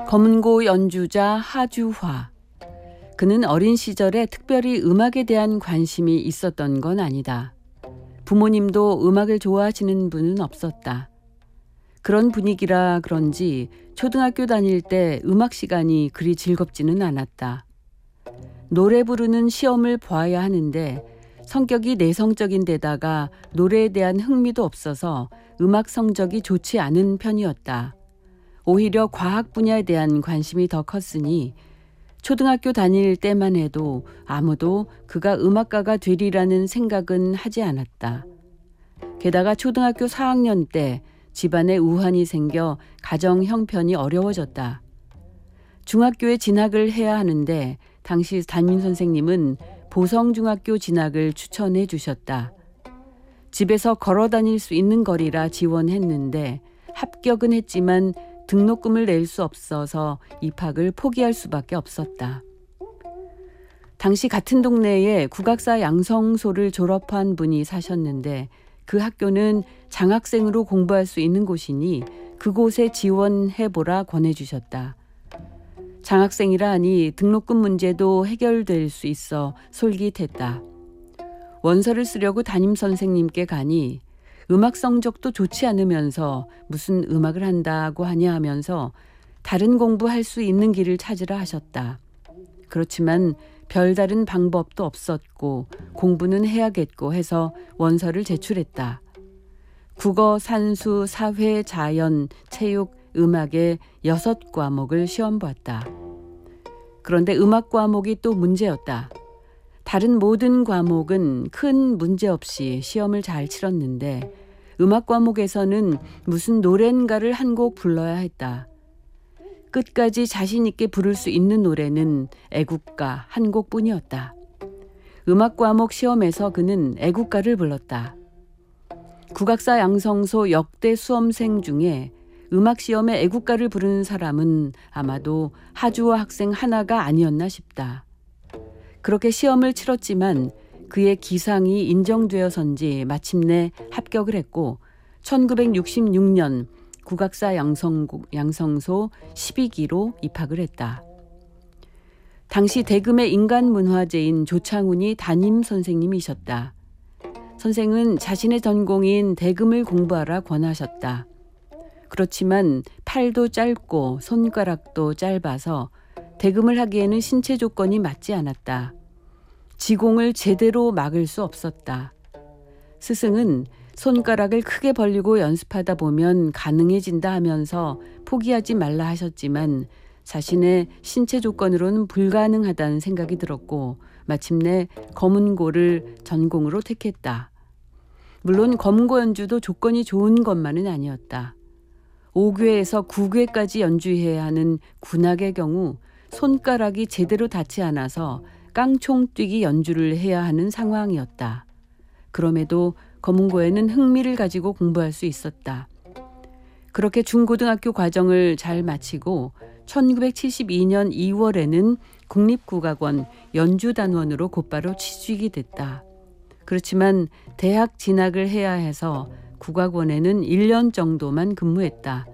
검은고 연주자 하주화. 그는 어린 시절에 특별히 음악에 대한 관심이 있었던 건 아니다. 부모님도 음악을 좋아하시는 분은 없었다. 그런 분위기라 그런지 초등학교 다닐 때 음악 시간이 그리 즐겁지는 않았다. 노래 부르는 시험을 봐야 하는데 성격이 내성적인 데다가 노래에 대한 흥미도 없어서 음악 성적이 좋지 않은 편이었다. 오히려 과학 분야에 대한 관심이 더 컸으니 초등학교 다닐 때만 해도 아무도 그가 음악가가 되리라는 생각은 하지 않았다. 게다가 초등학교 4학년 때 집안에 우환이 생겨 가정 형편이 어려워졌다. 중학교에 진학을 해야 하는데 당시 담임 선생님은 보성중학교 진학을 추천해 주셨다. 집에서 걸어 다닐 수 있는 거리라 지원했는데 합격은 했지만 등록금을 낼 수 없어서 입학을 포기할 수밖에 없었다. 당시 같은 동네에 국악사 양성소를 졸업한 분이 사셨는데 그 학교는 장학생으로 공부할 수 있는 곳이니 그곳에 지원해보라 권해주셨다. 장학생이라 하니 등록금 문제도 해결될 수 있어 솔깃했다. 원서를 쓰려고 담임선생님께 가니 음악 성적도 좋지 않으면서 무슨 음악을 한다고 하냐 하면서 다른 공부할 수 있는 길을 찾으라 하셨다. 그렇지만 별다른 방법도 없었고 공부는 해야겠고 해서 원서를 제출했다. 국어, 산수, 사회, 자연, 체육, 음악의 6과목을 시험 봤다. 그런데 음악 과목이 또 문제였다. 다른 모든 과목은 큰 문제 없이 시험을 잘 치렀는데 음악 과목에서는 무슨 노래인가를 한 곡 불러야 했다. 끝까지 자신 있게 부를 수 있는 노래는 애국가 한 곡뿐이었다. 음악 과목 시험에서 그는 애국가를 불렀다. 국악사 양성소 역대 수험생 중에 음악 시험에 애국가를 부르는 사람은 아마도 하주화 학생 하나가 아니었나 싶다. 그렇게 시험을 치렀지만 그의 기상이 인정되어서인지 마침내 합격을 했고 1966년 국악사 양성소 12기로 입학을 했다. 당시 대금의 인간문화재인 조창훈이 담임 선생님이셨다. 선생은 자신의 전공인 대금을 공부하라 권하셨다. 그렇지만 팔도 짧고 손가락도 짧아서 대금을 하기에는 신체 조건이 맞지 않았다. 지공을 제대로 막을 수 없었다. 스승은 손가락을 크게 벌리고 연습하다 보면 가능해진다 하면서 포기하지 말라 하셨지만 자신의 신체 조건으로는 불가능하다는 생각이 들었고 마침내 검은고를 전공으로 택했다. 물론 검은고 연주도 조건이 좋은 것만은 아니었다. 5궤에서 9궤까지 연주해야 하는 군악의 경우 손가락이 제대로 닿지 않아서 깡총뛰기 연주를 해야 하는 상황이었다. 그럼에도 검은고에는 흥미를 가지고 공부할 수 있었다. 그렇게 중고등학교 과정을 잘 마치고 1972년 2월에는 국립국악원 연주단원으로 곧바로 취직이 됐다. 그렇지만 대학 진학을 해야 해서 국악원에는 1년 정도만 근무했다.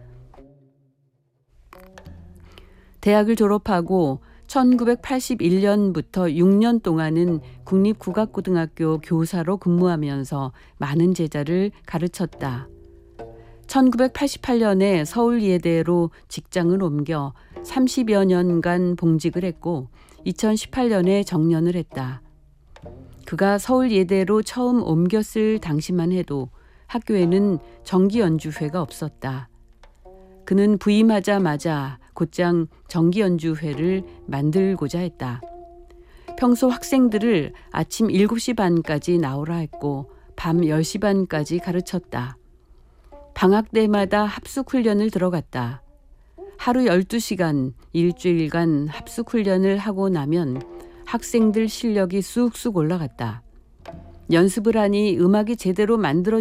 대학을 졸업하고 1981년부터 6년 동안은 국립국악고등학교 교사로 근무하면서 많은 제자를 가르쳤다. 1988년에 서울예대로 직장을 옮겨 30여 년간 봉직을 했고 2018년에 정년을 했다. 그가 서울예대로 처음 옮겼을 당시만 해도 학교에는 정기연주회가 없었다. 그는 부임하자마자 곧장 정기연주회를 만들고자 했다. 평소 학생들을 아침 7시 반까지 나오라 했고 밤 10시 반까지 가르쳤다. 방학 때마다 합숙훈련을 들어갔다. 하루 12시간 일주일간 합숙훈련을 하고 나면 학생들 실력이 쑥쑥 올라갔다. 연습을 하니 음악이 제대로 만들어지지